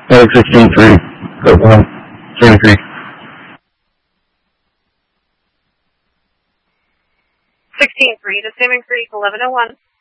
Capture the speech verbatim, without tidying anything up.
Medic sixteen three, go one, Salmon Creek. sixteen three to Salmon Creek, eleven oh one.